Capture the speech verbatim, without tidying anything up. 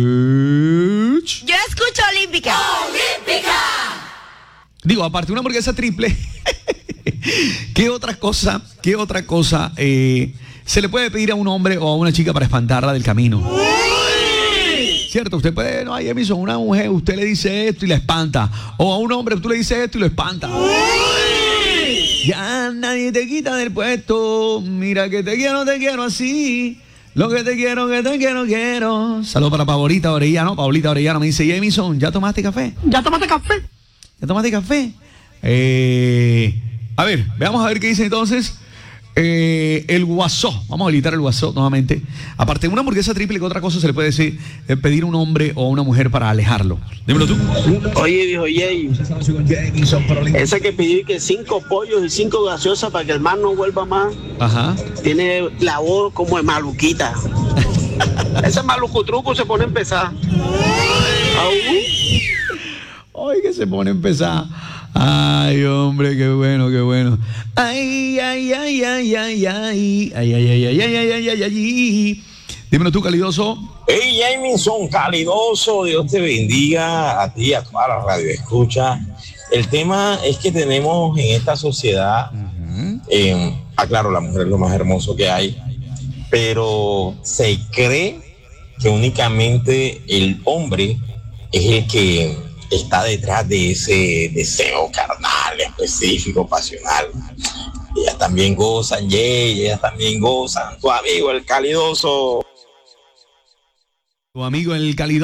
Yo escucho Olímpica. ¡Olímpica! Digo, aparte de una hamburguesa triple, ¿qué otra cosa, qué otra cosa eh, se le puede pedir a un hombre o a una chica para espantarla del camino? Cierto, usted puede, no, hay Emerson, una mujer, usted le dice esto y la espanta. O a un hombre, tú le dices esto y lo espanta. Ya nadie te quita del puesto. Mira que te quiero, te quiero así. Lo que te quiero, que te quiero, quiero. Saludos para Paulita Orellano. Paulita Orellano me dice, Jamison, ¿ya tomaste café? ¿Ya tomaste café? ¿Ya tomaste café? Eh, a ver, veamos a ver qué dice entonces. Eh, el WhatsApp, vamos a habilitar el WhatsApp nuevamente. Aparte de una hamburguesa triple, ¿qué otra cosa se le puede decir, eh, pedir a un hombre o a una mujer para alejarlo? Dímelo tú. Oye, viejo Jay, ese que pidió que cinco pollos y cinco gaseosas para que el man no vuelva más. Ajá. Tiene la voz como de maluquita. Ese malucutruco se pone a empezar. Ay, que se pone a empezar. Ay, hombre, qué bueno, qué bueno. Ay, ay, ay, ay, ay, ay, ay, ay, ay, ay, ay, ay, ay, ay. Dímelo tú, calidoso. Hey, Jamison, calidoso, Dios te bendiga a ti y a toda la radio escucha. El tema es que tenemos en esta sociedad, uh-huh. eh, aclaro, la mujer es lo más hermoso que hay, pero se cree que únicamente el hombre es el que está detrás de ese deseo carnal, específico, pasional. Ellas también gozan, Jay, ellas también gozan. Tu amigo, el calidoso. Tu amigo, el calidoso.